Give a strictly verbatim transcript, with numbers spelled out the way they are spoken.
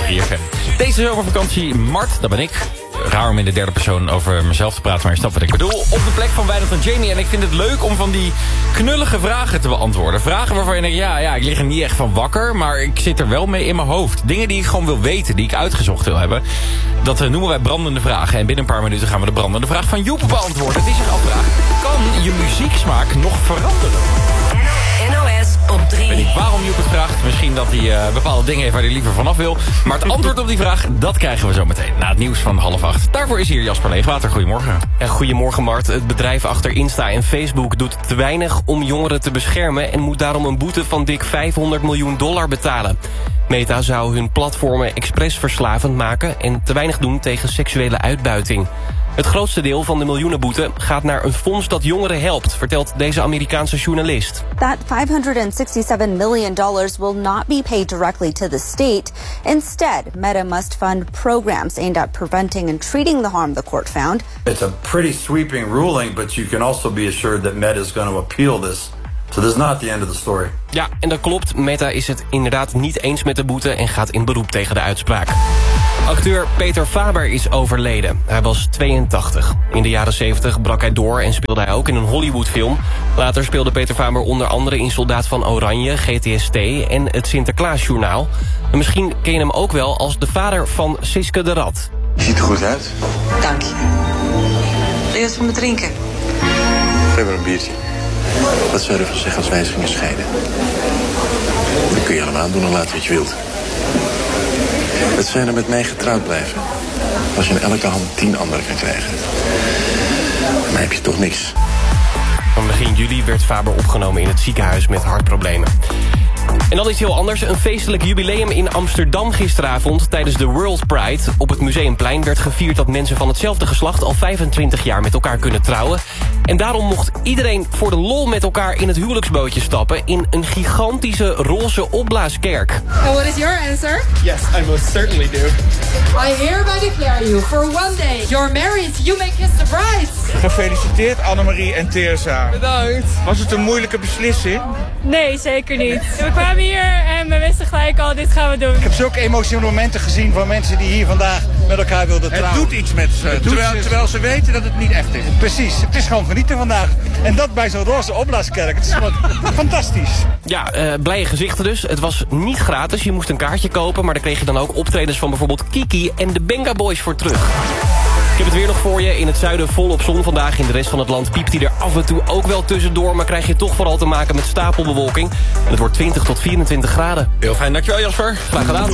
drie F M. Deze zomervakantie, Mart, dat ben ik. Raar om in de derde persoon over mezelf te praten, maar je snapt wat ik bedoel. Op de plek van Wijnand en Jamie. En ik vind het leuk om van die knullige vragen te beantwoorden. Vragen waarvan je denkt, ja, ja, ik lig er niet echt van wakker, maar ik zit er wel mee in mijn hoofd. Dingen die ik gewoon wil weten, die ik uitgezocht wil hebben. Dat uh, noemen wij brandende vragen. En binnen een paar minuten gaan we de brandende vraag van Joep beantwoorden. Het is zich afvraag, kan je muzieksmaak nog veranderen? N O S op drie. Ik weet niet waarom Joep het vraagt. Misschien dat hij uh, bepaalde dingen heeft waar hij liever vanaf wil. Maar het antwoord op die vraag, dat krijgen we zo meteen. Na het nieuws van half acht. Daarvoor is hier Jasper Leegwater. Goedemorgen. Ja, goedemorgen Mart. Het bedrijf achter Insta en Facebook doet te weinig om jongeren te beschermen en moet daarom een boete van dik vijfhonderd miljoen dollar betalen. Meta zou hun platformen expres verslavend maken en te weinig doen tegen seksuele uitbuiting. Het grootste deel van de miljoenenboete gaat naar een fonds dat jongeren helpt, vertelt deze Amerikaanse journalist. That five hundred sixty-seven million dollars will not be paid directly to the state. Instead, Meta must fund programs aimed at preventing and treating the harm, the court found. It's a pretty sweeping ruling, but you can also be assured that Meta is going to appeal this. So this is not the end of the story. Ja, en dat klopt. Meta is het inderdaad niet eens met de boete en gaat in beroep tegen de uitspraak. Acteur Peter Faber is overleden. Hij was tweeëntachtig. In de jaren zeventig brak hij door en speelde hij ook in een Hollywoodfilm. Later speelde Peter Faber onder andere in Soldaat van Oranje, G T S T en het Sinterklaasjournaal. En misschien ken je hem ook wel als de vader van Siske de Rat. Je ziet er goed uit. Dank je. Wil je wat van me drinken? Geef maar een biertje. Wat zou je ervan zeggen als wij eens gingen scheiden? Dan kun je allemaal doen en laten wat je wilt. Het zijn er met mij getrouwd blijven. Als je in elke hand tien anderen kan krijgen. Dan heb je toch niks. Van begin juli werd Faber opgenomen in het ziekenhuis met hartproblemen. En dan iets heel anders. Een feestelijk jubileum in Amsterdam gisteravond tijdens de World Pride. Op het Museumplein werd gevierd dat mensen van hetzelfde geslacht al vijfentwintig jaar met elkaar kunnen trouwen. En daarom mocht iedereen voor de lol met elkaar in het huwelijksbootje stappen in een gigantische roze opblaaskerk. And what is your answer? Yes, I most certainly do. I hereby declare you for one day. You're married, you may kiss the bride. Gefeliciteerd Annemarie en Teersa. Bedankt. Was het een moeilijke beslissing? Nee, zeker niet. We kwamen hier en we wisten gelijk al, dit gaan we doen. Ik heb zulke emotionele momenten gezien van mensen die hier vandaag met elkaar wilden trouwen. Het doet iets met ze, terwijl, ze, terwijl ze weten dat het niet echt is. Precies, het is gewoon genieten vandaag. En dat bij zo'n roze opblaaskerk. Het is gewoon fantastisch. Ja, uh, blije gezichten dus. Het was niet gratis, je moest een kaartje kopen, maar daar kreeg je dan ook optredens van bijvoorbeeld Kiki en de Benga Boys voor terug. Ik heb het weer nog voor je. In het zuiden volop zon vandaag. In de rest van het land piept hij er af en toe ook wel tussendoor. Maar krijg je toch vooral te maken met stapelbewolking. En het wordt twintig tot vierentwintig graden. Heel fijn, dankjewel Jasper. Graag gedaan.